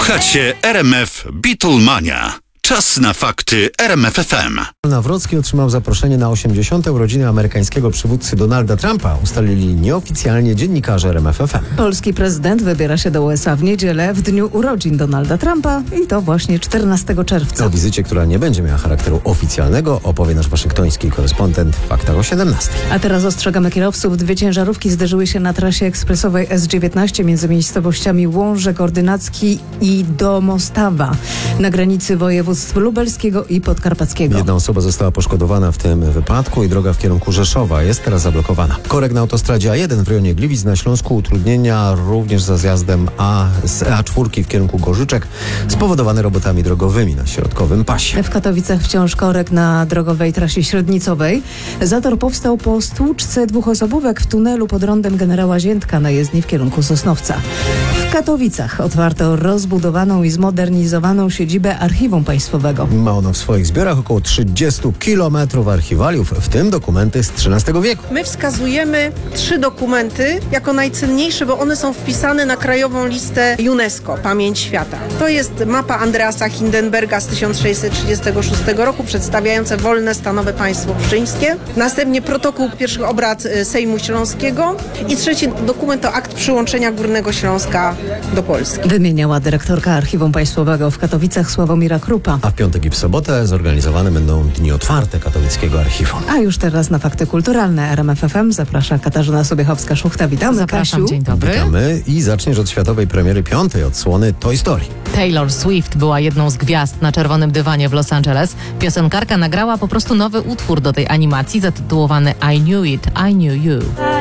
Słuchacie RMF Beatlemania. Czas na fakty RMF FM. Nawrocki otrzymał zaproszenie na 80. urodziny amerykańskiego przywódcy Donalda Trumpa. Ustalili nieoficjalnie dziennikarze RMF FM. Polski prezydent wybiera się do USA w niedzielę, w dniu urodzin Donalda Trumpa i to właśnie 14 czerwca. O wizycie, która nie będzie miała charakteru oficjalnego, opowie nasz waszyngtoński korespondent w faktach o 17. A teraz ostrzegamy kierowców. 2 ciężarówki zderzyły się na trasie ekspresowej S19 między miejscowościami Łążek Ordynacki i Domostawa na granicy województw lubelskiego i podkarpackiego. Jedna osoba została poszkodowana w tym wypadku i droga w kierunku Rzeszowa jest teraz zablokowana. Korek na autostradzie A1 w rejonie Gliwic na Śląsku, utrudnienia również za zjazdem z A4 w kierunku Gorzyczek spowodowane robotami drogowymi na środkowym pasie. W Katowicach wciąż korek na drogowej trasie średnicowej. Zator powstał po stłuczce 2 osobówek w tunelu pod rondem Generała Ziętka na jezdni w kierunku Sosnowca. W Katowicach otwarto rozbudowaną i zmodernizowaną siedzibę Archiwum Państwowego. Ma ono w swoich zbiorach około 30 kilometrów archiwaliów, w tym dokumenty z XIII wieku. My wskazujemy 3 dokumenty jako najcenniejsze, bo one są wpisane na krajową listę UNESCO, Pamięć Świata. To jest mapa Andreasa Hindenberga z 1636 roku, przedstawiająca wolne stanowe państwo pszczyńskie. Następnie protokół pierwszych obrad Sejmu Śląskiego i 3 dokument to akt przyłączenia Górnego Śląska do Polski. Wymieniała dyrektorka Archiwum Państwowego w Katowicach Sławomira Krupa. A w piątek i w sobotę zorganizowane będą dni otwarte katowickiego archiwum. A już teraz na fakty kulturalne. RMF FM zaprasza Katarzyna Sobiechowska-Szuchta. Witamy, Zapraszam, Kasiu. dzień dobry. Witamy i zaczniesz od światowej premiery 5. odsłony Toy Story. Taylor Swift była jedną z gwiazd na czerwonym dywanie w Los Angeles. Piosenkarka nagrała po prostu nowy utwór do tej animacji zatytułowany I Knew It, I Knew You.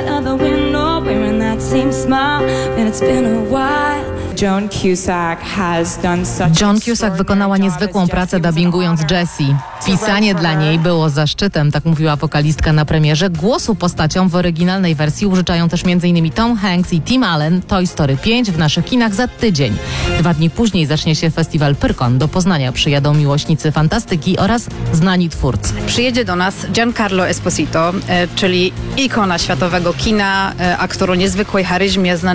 John Cusack wykonała niezwykłą pracę dubbingując Jessie. Pisanie dla niej było zaszczytem, tak mówiła wokalistka na premierze. Głosu postaciom w oryginalnej wersji użyczają też m.in. Tom Hanks i Tim Allen. Toy Story 5 w naszych kinach za tydzień. 2 dni później zacznie się festiwal Pyrkon. Do Poznania przyjadą miłośnicy fantastyki oraz znani twórcy. Przyjedzie do nas Giancarlo Esposito, czyli ikona światowego kina, aktor o niezwykłej charyzmie, znany